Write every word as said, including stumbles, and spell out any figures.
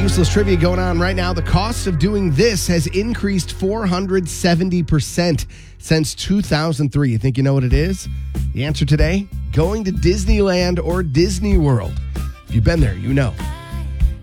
useless trivia going on right now. The cost of doing this has increased four hundred seventy percent since two thousand three. You think you know what it is? The answer today, going to Disneyland or Disney World. If you've been there, you know.